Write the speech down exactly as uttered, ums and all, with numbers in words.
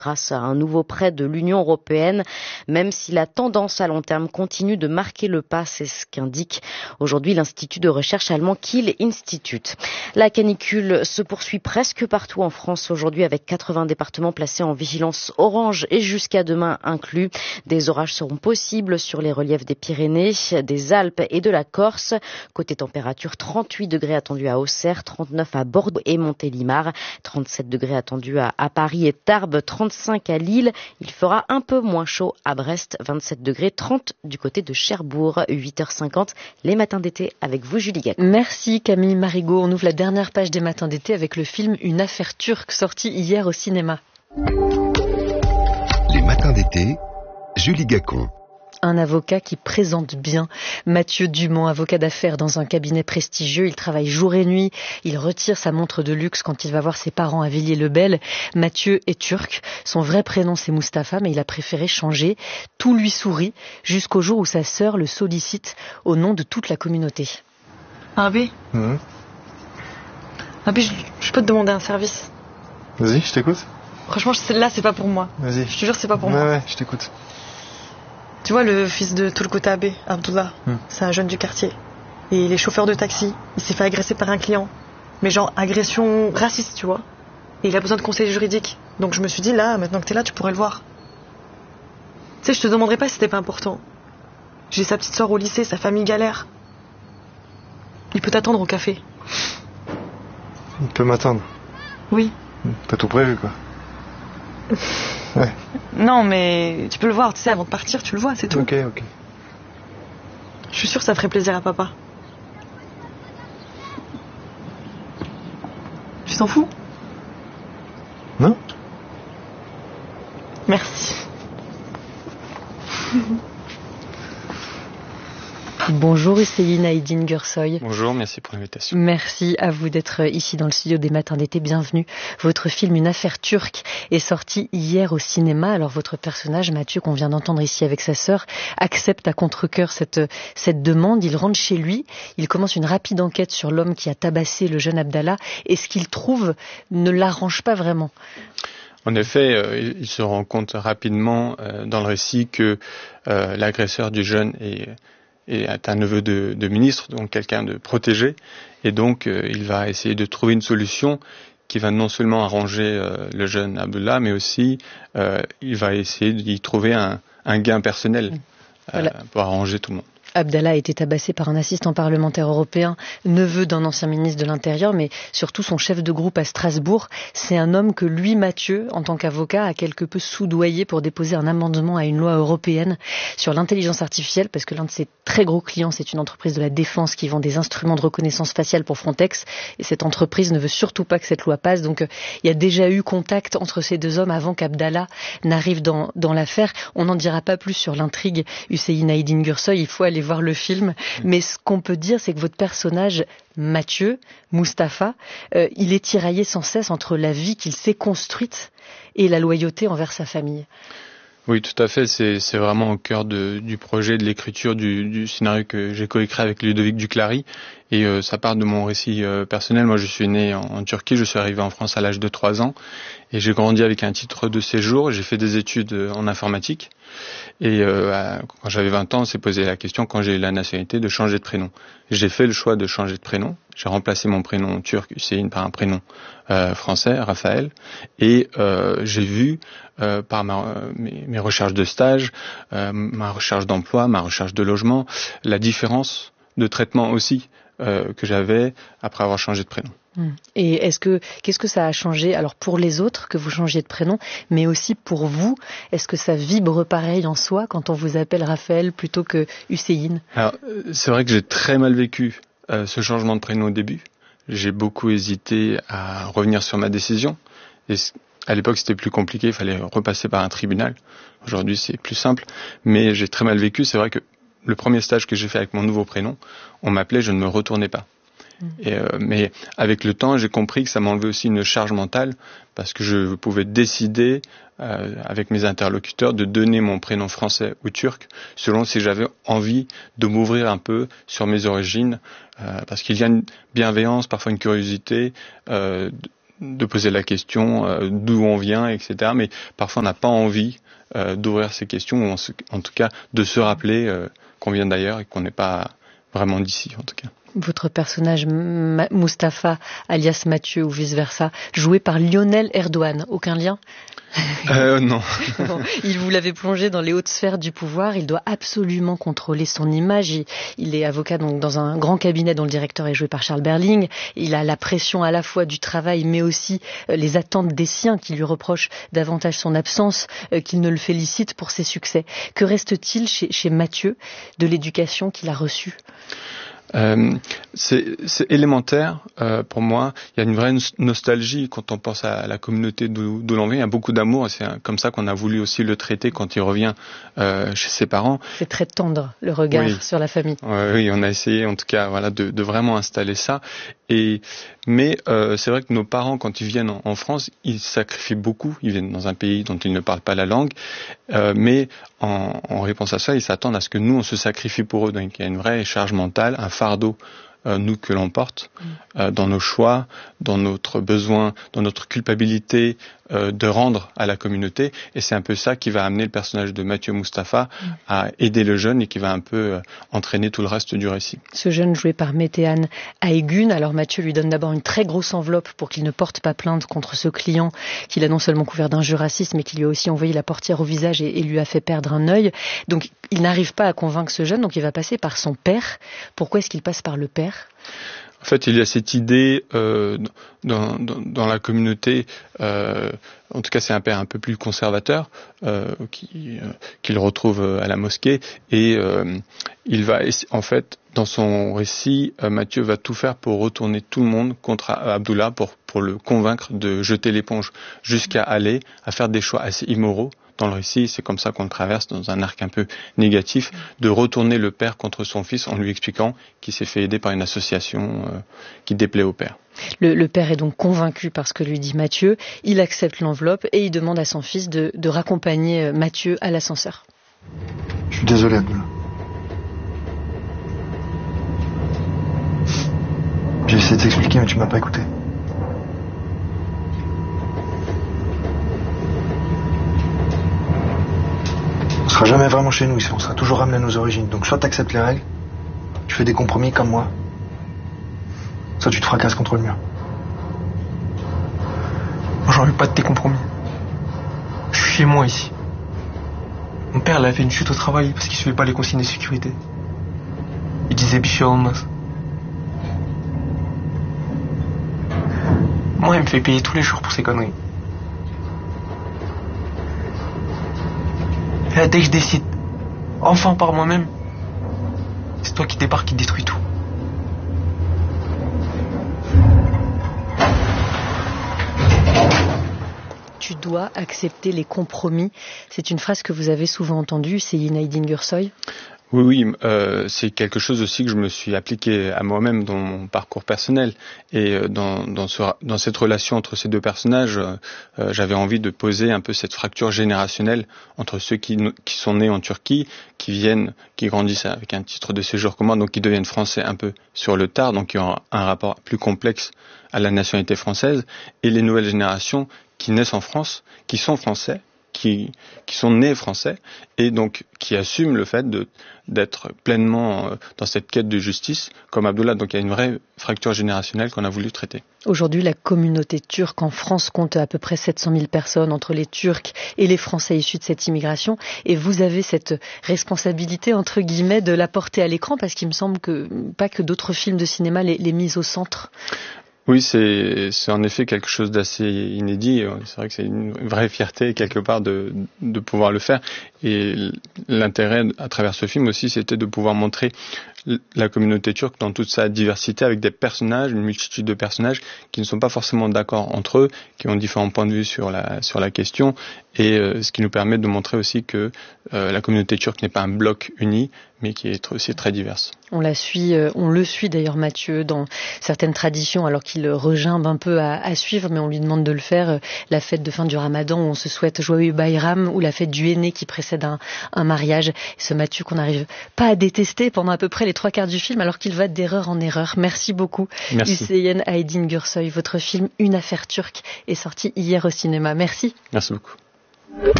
grâce à un nouveau prêt de l'Union européenne, même si la tendance à long terme continue de marquer le pas, c'est ce qu'indique aujourd'hui l'Institut de recherche allemand Kiel Institute. La canicule se poursuit presque partout en France aujourd'hui avec quatre-vingts départements placés en vigilance orange et jusqu'à demain inclus. Des orages seront possibles sur les reliefs des Pyrénées, des Alpes et de la Corse. Côté température, trente-huit degrés attendus à Auxerre, trente-neuf à Bordeaux et Montélimar, trente-sept degrés attendus à, à Paris et Tarbes, trente-cinq à Lille. Il fera un peu moins chaud à Brest, vingt-sept degrés, trente du côté de Cherbourg, huit heures cinquante, les matins d'été avec vous Julie Gacon. Merci Camille Marigot. On ouvre la dernière page des matins d'été avec le film Une affaire turque sorti hier au cinéma. Les matins d'été, Julie Gacon. Un avocat qui présente bien. Mathieu Dumont, avocat d'affaires dans un cabinet prestigieux. Il travaille jour et nuit. Il retire sa montre de luxe quand il va voir ses parents à Villiers-le-Bel. Mathieu est turc. Son vrai prénom c'est Mustapha, mais il a préféré changer. Tout lui sourit jusqu'au jour où sa sœur le sollicite au nom de toute la communauté. Abi, Mmh. Abi, je, je peux te demander un service. Vas-y, je t'écoute. Franchement, je- là, c'est pas pour moi. Vas-y. Je te jure, c'est pas pour ouais, moi. Ouais, je t'écoute. Tu vois, le fils de Tulkut Abe, Abdullah, Hmm. c'est un jeune du quartier. Et il est chauffeur de taxi. Il s'est fait agresser par un client. Mais genre, agression raciste, tu vois. Et il a besoin de conseils juridiques. Donc je me suis dit, là, maintenant que t'es là, tu pourrais le voir. Tu sais, je te demanderais pas si c'était pas important. J'ai sa petite soeur au lycée, sa famille galère. Il peut t'attendre au café. Il peut m'attendre. Oui. T'as tout prévu, quoi. Ouais. Non, mais tu peux le voir, tu sais, avant de partir, tu le vois, c'est tout. Ok, ok. Je suis sûre que ça ferait plaisir à papa. Tu t'en fous? Non? Merci. Bonjour Hussein Aydin Gursoy. Bonjour, merci pour l'invitation. Merci à vous d'être ici dans le studio des matins d'été. Bienvenue. Votre film Une affaire turque est sorti hier au cinéma. Alors votre personnage, Mathieu, qu'on vient d'entendre ici avec sa sœur, accepte à contre-cœur cette, cette demande. Il rentre chez lui. Il commence une rapide enquête sur l'homme qui a tabassé le jeune Abdallah. Et ce qu'il trouve ne l'arrange pas vraiment. En effet, euh, il se rend compte rapidement euh, dans le récit que euh, l'agresseur du jeune est... et est un neveu de, de ministre, donc quelqu'un de protégé, et donc euh, il va essayer de trouver une solution qui va non seulement arranger euh, le jeune Abdullah, mais aussi euh, il va essayer d'y trouver un, un gain personnel euh, voilà. pour arranger tout le monde. Abdallah a été tabassé par un assistant parlementaire européen, neveu d'un ancien ministre de l'Intérieur, mais surtout son chef de groupe à Strasbourg. C'est un homme que lui, Mathieu, en tant qu'avocat, a quelque peu soudoyé pour déposer un amendement à une loi européenne sur l'intelligence artificielle, parce que l'un de ses très gros clients, c'est une entreprise de la défense qui vend des instruments de reconnaissance faciale pour Frontex, et cette entreprise ne veut surtout pas que cette loi passe. Donc il y a déjà eu contact entre ces deux hommes avant qu'Abdallah n'arrive dans, dans l'affaire. On n'en dira pas plus sur l'intrigue Hussein Aydin Gursoy, il faut aller voir le film, mais ce qu'on peut dire, c'est que votre personnage, Mathieu, Mustapha, euh, il est tiraillé sans cesse entre la vie qu'il s'est construite et la loyauté envers sa famille. Oui, tout à fait, c'est, c'est vraiment au cœur de, du projet, de l'écriture du, du scénario que j'ai coécrit avec Ludovic Duclari, et euh, ça part de mon récit euh, personnel. Moi, je suis né en, en Turquie, je suis arrivé en France à l'âge de trois ans, et j'ai grandi avec un titre de séjour, j'ai fait des études en informatique, et euh, quand j'avais vingt ans, on s'est posé la question, quand j'ai eu la nationalité, de changer de prénom. J'ai fait le choix de changer de prénom, j'ai remplacé mon prénom turc, Hussein, par un prénom euh, français, Raphaël, et euh, j'ai vu, euh, par ma, euh, mes, mes recherches de stage, euh, ma recherche d'emploi, ma recherche de logement, la différence de traitement aussi euh, que j'avais après avoir changé de prénom. Et est-ce que qu'est-ce que ça a changé alors pour les autres que vous changiez de prénom, mais aussi pour vous? Est-ce que ça vibre pareil en soi quand on vous appelle Raphaël plutôt que Hussein? Alors c'est vrai que j'ai très mal vécu euh, ce changement de prénom au début. J'ai beaucoup hésité à revenir sur ma décision. Et à l'époque c'était plus compliqué, il fallait repasser par un tribunal. Aujourd'hui c'est plus simple, mais j'ai très mal vécu. C'est vrai que le premier stage que j'ai fait avec mon nouveau prénom, on m'appelait, je ne me retournais pas. Et euh, mais avec le temps, j'ai compris que ça m'enlevait aussi une charge mentale parce que je pouvais décider euh, avec mes interlocuteurs de donner mon prénom français ou turc selon si j'avais envie de m'ouvrir un peu sur mes origines euh, parce qu'il y a une bienveillance, parfois une curiosité euh, de poser la question euh, d'où on vient, et cetera. Mais parfois on n'a pas envie euh, d'ouvrir ces questions, ou en, en tout cas de se rappeler euh, qu'on vient d'ailleurs et qu'on n'est pas vraiment d'ici en tout cas. Votre personnage Mustapha, alias Mathieu ou vice-versa, joué par Lionel Erdogan, aucun lien ? Euh, non. Bon, il vous l'avait plongé dans les hautes sphères du pouvoir. Il doit absolument contrôler son image. Il, il est avocat donc dans un grand cabinet dont le directeur est joué par Charles Berling. Il a la pression à la fois du travail, mais aussi euh, les attentes des siens qui lui reprochent davantage son absence, euh, qu'ils ne le félicitent pour ses succès. Que reste-t-il chez, chez Mathieu de l'éducation qu'il a reçue ? Euh, c'est, c'est élémentaire euh, pour moi. Il y a une vraie nostalgie quand on pense à la communauté d'où, d'où l'on vient. Il y a beaucoup d'amour et c'est comme ça qu'on a voulu aussi le traiter quand il revient euh, chez ses parents. C'est très tendre le regard oui. sur la famille. Euh, oui, on a essayé en tout cas voilà, de, de vraiment installer ça. Et, mais euh, c'est vrai que nos parents, quand ils viennent en, en France, ils sacrifient beaucoup. Ils viennent dans un pays dont ils ne parlent pas la langue. Euh, mais en, en réponse à ça, ils s'attendent à ce que nous, on se sacrifie pour eux. Donc il y a une vraie charge mentale, un fardeau, euh, nous, que l'on porte euh, dans nos choix, dans notre besoin, dans notre culpabilité euh, de rendre à la communauté. Et c'est un peu ça qui va amener le personnage de Mathieu Mustapha à aider le jeune et qui va un peu euh, entraîner tout le reste du récit. Ce jeune joué par Météane Aegun, alors Mathieu lui donne d'abord une très grosse enveloppe pour qu'il ne porte pas plainte contre ce client qu'il a non seulement couvert d'injures racistes, mais qui lui a aussi envoyé la portière au visage et, et lui a fait perdre un œil. Donc il n'arrive pas à convaincre ce jeune, donc il va passer par son père. Pourquoi est-ce qu'il passe par le père ? En fait, il y a cette idée euh, dans, dans, dans la communauté, euh, en tout cas c'est un père un peu plus conservateur, euh, qui, euh, qu'il retrouve à la mosquée, et euh, il va, en fait, dans son récit, euh, Mathieu va tout faire pour retourner tout le monde contre Abdullah, pour, pour le convaincre de jeter l'éponge, jusqu'à aller à faire des choix assez immoraux. Dans le récit, c'est comme ça qu'on le traverse dans un arc un peu négatif, de retourner le père contre son fils en lui expliquant qu'il s'est fait aider par une association euh, qui déplaît au père. Le, le père est donc convaincu par ce que lui dit Mathieu, il accepte l'enveloppe et il demande à son fils de, de raccompagner Mathieu à l'ascenseur. Je suis désolé, Abdullah. J'ai essayé de t'expliquer, mais tu m'as pas écouté. On sera jamais vraiment chez nous ici, on sera toujours ramené à nos origines. Donc soit t'acceptes les règles, tu fais des compromis comme moi, soit tu te fracasses contre le mur. Moi j'en veux pas de tes compromis. Je suis chez moi ici. Mon père il a fait une chute au travail parce qu'il suivait pas les consignes de sécurité. Il disait biché en masse. Moi il me fait payer tous les jours pour ces conneries. Et là, dès que je décide, enfin par moi-même, c'est toi qui débarque, qui détruit tout. Tu dois accepter les compromis. C'est une phrase que vous avez souvent entendue, c'est Yinaïdine Gursoy. Oui, oui, euh, c'est quelque chose aussi que je me suis appliqué à moi-même dans mon parcours personnel. Et dans, dans, ce, dans cette relation entre ces deux personnages, euh, j'avais envie de poser un peu cette fracture générationnelle entre ceux qui, qui sont nés en Turquie, qui viennent, qui grandissent avec un titre de séjour commun, donc qui deviennent français un peu sur le tard, donc qui ont un rapport plus complexe à la nationalité française, et les nouvelles générations qui naissent en France, qui sont français, Qui, qui sont nés français et donc qui assument le fait de, d'être pleinement dans cette quête de justice comme Abdullah. Donc il y a une vraie fracture générationnelle qu'on a voulu traiter. Aujourd'hui, la communauté turque en France compte à peu près sept cent mille personnes entre les Turcs et les Français issus de cette immigration. Et vous avez cette responsabilité, entre guillemets, de la porter à l'écran parce qu'il me semble que pas que d'autres films de cinéma les, les misent au centre. Oui, c'est, c'est en effet quelque chose d'assez inédit. C'est vrai que c'est une vraie fierté quelque part de, de pouvoir le faire. Et l'intérêt à travers ce film aussi, c'était de pouvoir montrer la communauté turque dans toute sa diversité avec des personnages, une multitude de personnages qui ne sont pas forcément d'accord entre eux, qui ont différents points de vue sur la, sur la question. Et euh, ce qui nous permet de montrer aussi que euh, la communauté turque n'est pas un bloc uni, mais qui est aussi très diverse. On la suit, euh, on le suit d'ailleurs Mathieu dans certaines traditions, alors qu'il regimbe un peu à, à suivre, mais on lui demande de le faire. Euh, la fête de fin du Ramadan où on se souhaite joyeux Bayram, ou la fête du aîné qui précède un, un mariage. Et ce Mathieu qu'on n'arrive pas à détester pendant à peu près les les trois quarts du film alors qu'il va d'erreur en erreur. Merci beaucoup. Merci. Hüseyin Aydin Gürsoy, votre film Une affaire turque est sorti hier au cinéma. Merci. Merci beaucoup.